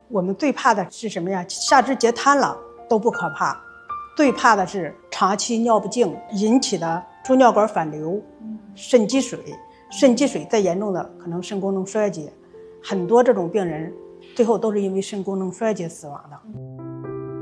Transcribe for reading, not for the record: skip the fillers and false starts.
我们最怕的是什么呀？下肢截瘫了都不可怕，最怕的是长期尿不尽引起的输尿管反流、肾积水。肾积水再严重的可能肾功能衰竭，很多这种病人最后都是因为肾功能衰竭死亡的。